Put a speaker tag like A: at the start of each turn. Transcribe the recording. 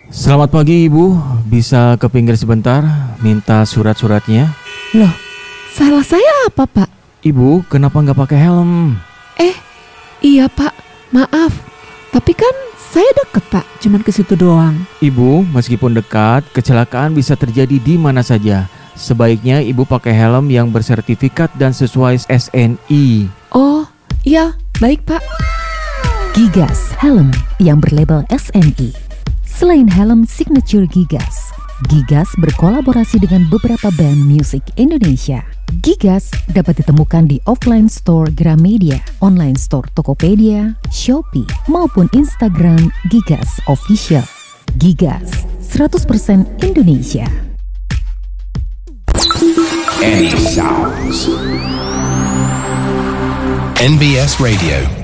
A: Selamat pagi Ibu, bisa ke pinggir sebentar, minta surat-suratnya.
B: Loh, salah saya apa Pak?
A: Ibu, kenapa nggak pakai helm?
B: Iya Pak, maaf. Tapi kan saya deket Pak, cuman ke situ doang.
A: Ibu, meskipun dekat, kecelakaan bisa terjadi di mana saja. Sebaiknya Ibu pakai helm yang bersertifikat dan sesuai SNI.
B: Oh, iya, baik Pak.
C: Gigas, helm yang berlabel SNI. Selain helm signature Gigas, Gigas berkolaborasi dengan beberapa band musik Indonesia. Gigas dapat ditemukan di offline store Gramedia, online store Tokopedia, Shopee, maupun Instagram Gigas Official. Gigas, 100% Indonesia.
D: Any sounds. NBS Radio.